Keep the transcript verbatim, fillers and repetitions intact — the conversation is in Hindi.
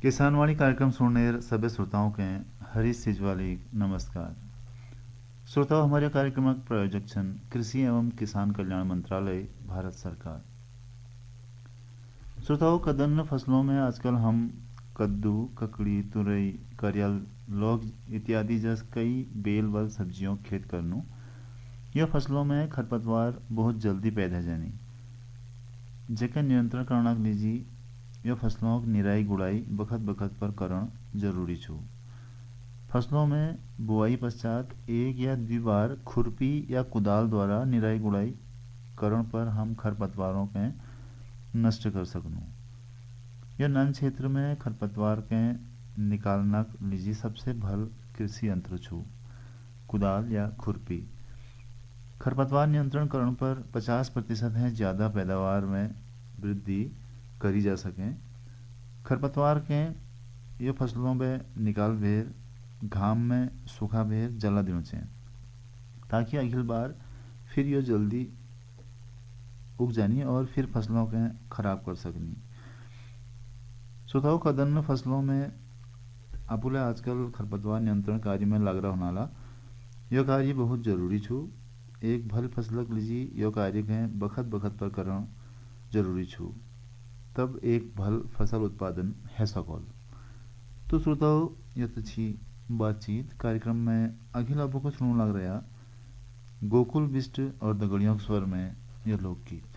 किसानवाणी कार्यक्रम सुनने सभी श्रोताओं के हरीश सिजवाली नमस्कार। श्रोताओं, हमारे कार्यक्रम के प्रायोजक छन कृषि एवं किसान कल्याण मंत्रालय, भारत सरकार। श्रोताओं, कदन्न फसलों में आजकल हम कद्दू, ककड़ी, तुरई, करियल, लौक इत्यादि जैसे कई बेल व सब्जियों के खेत करनू। यह फसलों में खरपतवार बहुत जल्दी पैदा जानी, जेकर नियंत्रण करना के लिए यह फसलों की निराई गुड़ाई बखत बखत पर करण जरूरी छू। फसलों में बुआई पश्चात एक या द्वि बार खुरपी या कुदाल द्वारा निराई गुड़ाई करण पर हम खरपतवारों के नष्ट कर सकूँ। यह नन क्षेत्र में खरपतवार के निकालना लीजिए सबसे भल कृषि यंत्र छू, कुदाल या खुरपी। खरपतवार नियंत्रण करण पर पचास प्रतिशत है ज़्यादा पैदावार में वृद्धि करी जा सके। खरपतवार के ये फसलों में निकाल भेर घाम में सूखा भेर जला देना चाहिए, ताकि अगली बार फिर ये जल्दी उग जानी और फिर फसलों के खराब कर सकनी। श्रोताओं, कदन्न फसलों में अपुले आजकल खरपतवार नियंत्रण कार्य में लग रहा होनाला यह कार्य बहुत जरूरी छू। एक भल फसलक लीजिए यह कार्य के बखत बखत पर करण जरूरी छू, तब एक भल फसल उत्पादन है सकोल। तो श्रोताओं, यह तो छी बातचीत कार्यक्रम में अखिल आपको सुनू लग रहा गोकुल बिष्ट और दगड़ियों के स्वर में यह लोकगीत।